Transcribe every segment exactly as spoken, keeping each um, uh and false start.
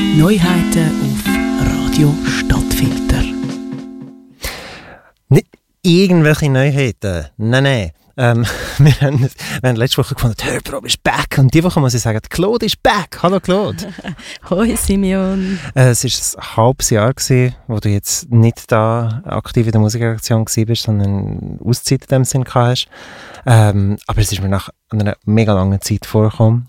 Neuheiten auf Radio Stadtfilter. Nicht irgendwelche Neuheiten, nein, nein. Ähm, wir, haben, wir haben letzte Woche gefunden, die Hörprobe ist back. Und diese Woche muss ich sagen, Claude ist back. Hallo Claude. Hoi Simeon. Äh, es war ein halbes Jahr, gewesen, wo du jetzt nicht da aktiv in der Musikredaktion warst, sondern Auszeit in dem Sinn hast. Ähm, aber es ist mir nach einer mega langen Zeit vorgekommen.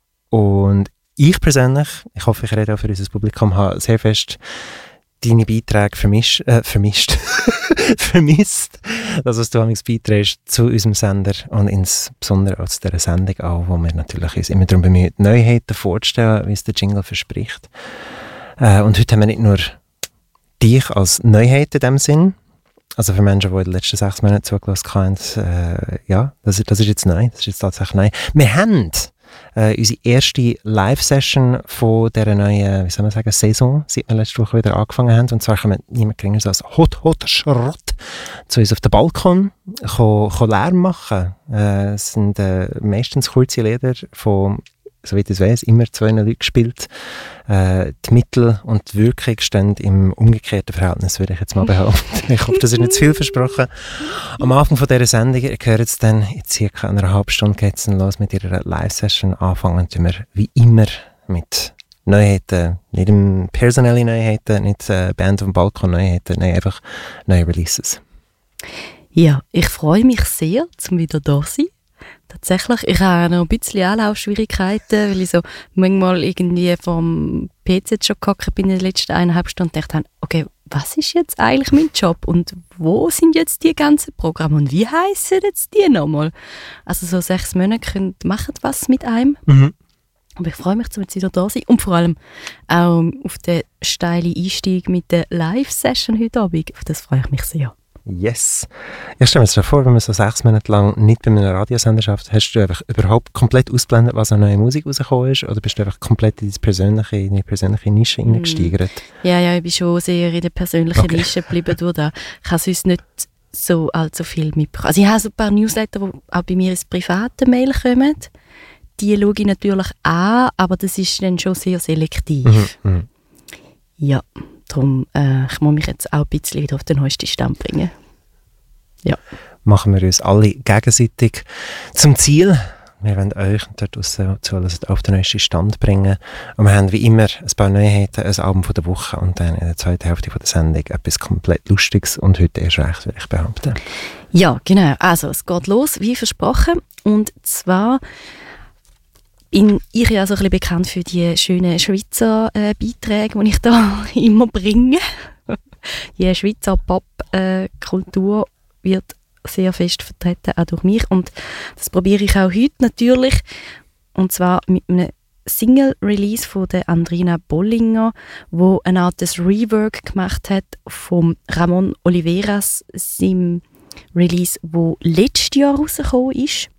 Und ich persönlich, ich hoffe, ich rede auch für unser Publikum, habe sehr fest deine Beiträge vermischt, äh, vermischt, vermisst. Das, was du amigs beiträgst zu unserem Sender und insbesondere aus dieser Sendung auch, wo wir natürlich uns immer darum bemühen, Neuheiten vorzustellen, wie es der Jingle verspricht. Äh, und heute haben wir nicht nur dich als Neuheit in dem Sinn, also für Menschen, die in den letzten sechs Monaten zugelassen haben, äh, ja, das, das ist jetzt neu, das ist jetzt tatsächlich neu. Wir haben Uh, unsere erste Live-Session von dieser neuen, wie soll man sagen, Saison, seit wir letzte Woche wieder angefangen haben. Und zwar kommen niemand geringer als Hot Hot Schrott zu uns auf den Balkon, kann, kann Lärm machen. Uh, es sind uh, meistens kurze Lieder von, soweit ich es weiss, immer zwei Leute gespielt. Uh, die Mittel und die Wirkung stehen im umgekehrten Verhältnis, würde ich jetzt mal behaupten. Ich hoffe, das ist nicht zu viel versprochen. Am Anfang von dieser Sendung, ihr hört es dann, in circa einer halben Stunde geht es los mit ihrer Live-Session. Anfangen tun wir wie immer mit Neuheiten, nicht im personellen Neuheiten, nicht äh, Band auf dem Balkon Neuheiten, nein, einfach neue Releases. Ja, ich freue mich sehr, zum wieder da zu sein. Tatsächlich, ich habe noch ein bisschen Anlaufschwierigkeiten, weil ich so manchmal irgendwie vom P C schon gehockt bin in den letzten eineinhalb Stunden und dachte, okay, was ist jetzt eigentlich mein Job und wo sind jetzt die ganzen Programme und wie heissen jetzt die nochmal? Also so sechs Monate können, machen was mit einem. Mhm. Aber ich freue mich, dass wir jetzt wieder da sind und vor allem auch auf den steilen Einstieg mit der Live-Session heute Abend. Auf das freue ich mich sehr. Yes. Ich stelle mir das vor, wenn man so sechs Monate lang nicht bei einer Radiosender schafft, hast du einfach überhaupt komplett ausgeblendet, was an neue Musik rausgekommen ist, oder bist du einfach komplett in deine persönliche, in die persönliche Nische mm. hineingesteigert? Ja, ja, ich bin schon sehr in der persönlichen okay. Nische geblieben durch das. Ich habe sonst nicht so allzu viel mitbekommen. Also ich habe so ein paar Newsletter, die auch bei mir ins private Mail kommen. Die schaue ich natürlich an, aber das ist dann schon sehr selektiv. Mhm, mh. Ja, darum äh, ich muss mich jetzt auch ein bisschen wieder auf den neuesten Stand bringen. Ja. Machen wir uns alle gegenseitig zum Ziel. Wir wollen euch dort auf den neuesten Stand bringen. Und wir haben wie immer ein paar Neuheiten, ein Album von der Woche und dann in der zweiten Hälfte von der Sendung etwas komplett Lustiges und heute erst recht, würde ich behaupten. Ja, genau. Also es geht los, wie versprochen. Und zwar bin ich ja so ein bisschen bekannt für die schönen Schweizer äh, Beiträge, die ich da immer bringe. Die Schweizer Pop-Kultur äh, wird sehr fest vertreten, auch durch mich. Und das probiere ich auch heute natürlich. Und zwar mit einem Single-Release von der Andrina Bollinger, wo eine Art des Rework gemacht hat vom Ramon Oliveras, seinem Release, wo letztes Jahr rausgekommen ist.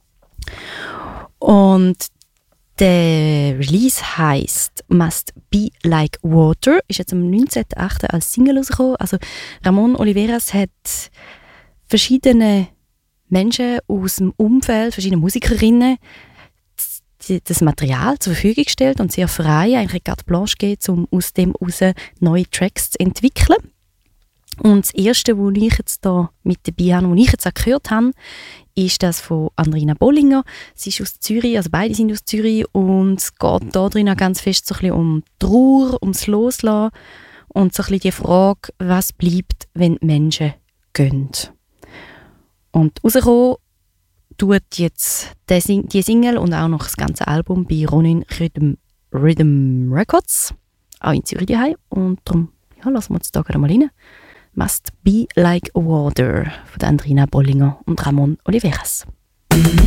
Und der Release heisst «Must Be Like Water», ist jetzt am neunzehnten achten als Single rausgekommen. Also Ramon Oliveras hat verschiedene Menschen aus dem Umfeld, verschiedene Musikerinnen, das Material zur Verfügung gestellt und sehr frei, eigentlich carte blanche geht, um aus dem heraus neue Tracks zu entwickeln. Und das erste, was ich jetzt da mit dabei habe, was ich jetzt auch gehört habe, ist das von Andrina Bollinger. Sie ist aus Zürich, also beide sind aus Zürich und es geht da drin auch ganz fest so ein bisschen um Trauer, ums Loslassen und so ein bisschen die Frage, was bleibt, wenn Menschen gehen. Und rausgekommen tut jetzt die Single und auch noch das ganze Album bei Ronin Rhythm, Rhythm Records, auch in Zürich daheim. Und darum ja, lassen wir uns da gerade mal rein. «Must Be Like Water» von Andrina Bollinger und Ramon Oliveras.